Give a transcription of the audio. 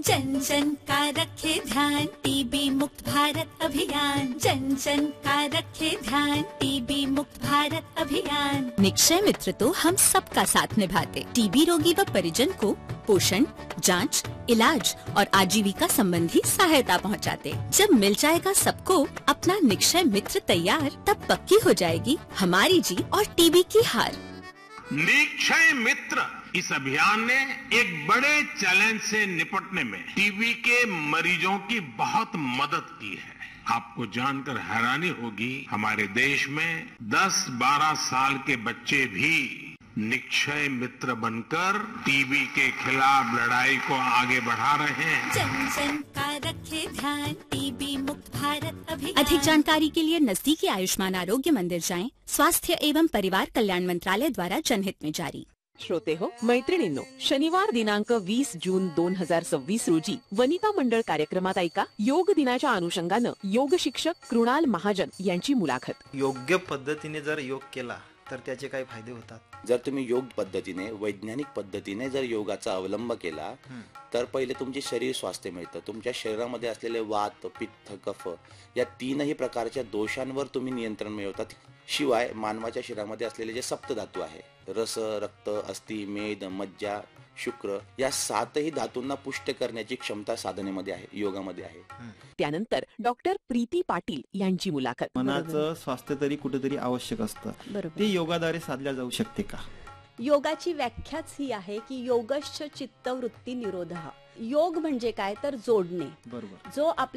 जन जन का रखे ध्यान, टीबी मुक्त भारत अभियान। जन जन का रखे ध्यान, टीबी मुक्त भारत अभियान। निक्षय मित्र तो हम सबका साथ निभाते, टीबी रोगी व परिजन को पोषण, जांच, इलाज और आजीविका संबंधी सहायता पहुंचाते। जब मिल जाएगा सबको अपना निक्षय मित्र तैयार, तब पक्की हो जाएगी हमारी जीत और टीबी की हार। निक्षय मित्र इस अभियान ने एक बड़े चैलेंज से निपटने में टीबी के मरीजों की बहुत मदद की है। आपको जानकर हैरानी होगी, हमारे देश में 10-12 साल के बच्चे भी निक्षय मित्र बनकर टीबी के खिलाफ लड़ाई को आगे बढ़ा रहे हैं। जन जन का रखे ध्यान, टीबी मुक्त भारत अभियान। अधिक जानकारी के लिए नजदीकी आयुष्मान आरोग्य मंदिर जाएं। स्वास्थ्य एवं परिवार कल्याण मंत्रालय द्वारा जनहित में जारी। श्रोते हो, मैत्रिणींनो, शनिवार दिनांक 20 जून 2026 रोजी वनिता मंडळ कार्यक्रमात ऐका योग दिनाच्या अनुषंगानं योग शिक्षक कृणाल महाजन यांची मुलाखत। योग्य पद्धतीने जर योग केला तर त्याचे काय फायदे होतात? जर तुम्ही योग पद्धतीने, वैज्ञानिक पद्धतीने जर योगाचा अवलंब केला तर पहिले तुमचे शरीर स्वास्थ्य मिळतं। तुमच्या शरीरामध्ये असलेले वात, पित्त, कफ या तीनही प्रकारच्या दोषांवर तुम्ही नियंत्रण मिळवतात। शिवाय मानवाच्या शरीरामध्ये असलेले जे सप्तधातू आहे, रस, रक्त, अस्थि, मेद, मज्जा, शुक्र या 7ही धातूंना पुष्ट करण्याची क्षमता साधनेमध्ये आहे, योगामध्ये आहे। त्यानंतर डॉक्टर प्रीती पाटील यांची मुलाखत। मनाचं स्वास्थ्य तरी कुठेतरी आवश्यक असतं, ते योगाद्वारे साधल्या जाऊ शकते का? योगाची व्याख्याच ही आहे की योगश्च चित्तवृत्ती निरोधः। योग म्हणजे काय तर जोडणे, बरोबर। जो